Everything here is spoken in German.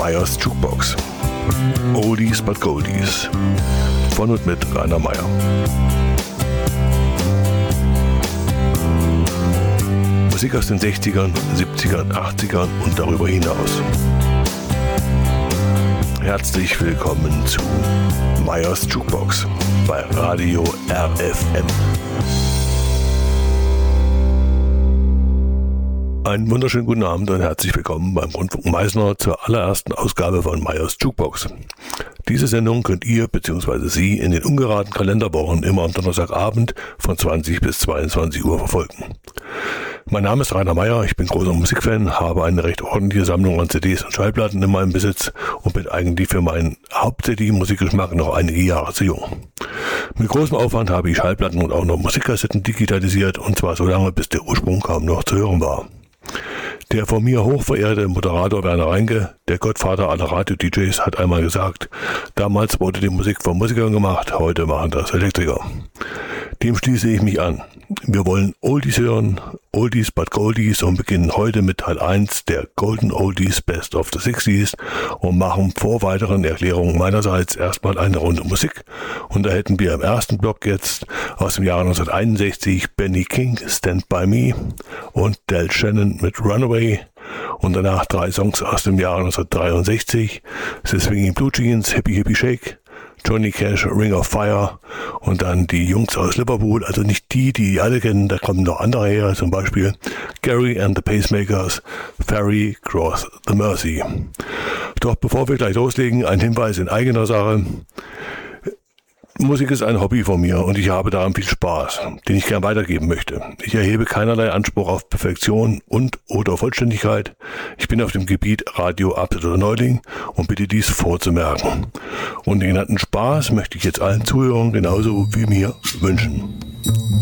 Meyers Jukebox. Oldies but Goldies. Von und mit Rainer Meyer. Musik aus den 60ern, 70ern, 80ern und darüber hinaus. Herzlich willkommen zu Meyers Jukebox bei Radio RFM. Einen wunderschönen guten Abend und herzlich willkommen beim Rundfunk Meißner zur allerersten Ausgabe von Meyers Jukebox. Diese Sendung könnt ihr bzw. Sie in den ungeraden Kalenderwochen immer am Donnerstagabend von 20 bis 22 Uhr verfolgen. Mein Name ist Rainer Meyer, ich bin großer Musikfan, habe eine recht ordentliche Sammlung an CDs und Schallplatten in meinem Besitz und bin eigentlich für meinen hauptsächlichen Musikgeschmack noch einige Jahre zu jung. Mit großem Aufwand habe ich Schallplatten und auch noch Musikkassetten digitalisiert und zwar so lange, bis der Ursprung kaum noch zu hören war. Der von mir hochverehrte Moderator Werner Reinke, der Gottvater aller Radio-DJs, hat einmal gesagt, damals wurde die Musik von Musikern gemacht, heute machen das Elektriker. Dem schließe ich mich an. Wir wollen Oldies hören, Oldies but Goldies und beginnen heute mit Teil 1 der Golden Oldies Best of the 60s und machen vor weiteren Erklärungen meinerseits erstmal eine Runde Musik. Und da hätten wir im ersten Block jetzt aus dem Jahre 1961 Benny King, Stand By Me und Del Shannon mit Runaway und danach 3 Songs aus dem Jahre 1963, The Swinging Blue Jeans, Hippie Hippie Shake, Johnny Cash, Ring of Fire und dann die Jungs aus Liverpool, also nicht die alle kennen, da kommen noch andere her, zum Beispiel Gary and the Pacemakers, Ferry Cross the Mersey. Doch bevor wir gleich loslegen, ein Hinweis in eigener Sache. Musik ist ein Hobby von mir und ich habe daran viel Spaß, den ich gern weitergeben möchte. Ich erhebe keinerlei Anspruch auf Perfektion und oder Vollständigkeit. Ich bin auf dem Gebiet Radio absoluter Neuling und bitte dies vorzumerken. Und den genannten Spaß möchte ich jetzt allen Zuhörern genauso wie mir wünschen.